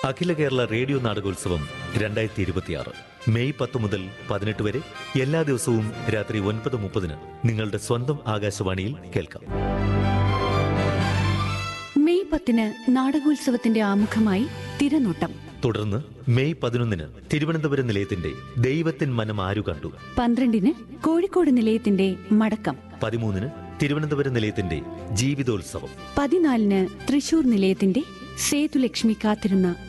അഖില Kerala radio നാടകോത്സവം 2026 May 10 മുതൽ 18 വരെ എല്ലാ ദിവസവും രാത്രി 9:30 നിങ്ങളുടെ സ്വന്തം ആകാശവാണിയിൽ കേൾക്കാം. മെയ് 10 നാടകോത്സവത്തിന്റെ ആമുഖമായി തിരനോട്ടം. തുടർന്ന് മെയ് 11 തിരുവനന്തപുരം നിലയത്തിന്റെ ദൈവത്തിൻ മനം ആരു കണ്ടു. 12 കോഴിക്കോട് നിലയത്തിന്റെ മടക്കം. 13 തിരുവനന്തപുരം നിലയത്തിന്റെ ജീവിതോത്സവം. 14 തൃശൂർ നിലയത്തിന്റെ സേതുലക്ഷ്മി കാത്തിരുന്ന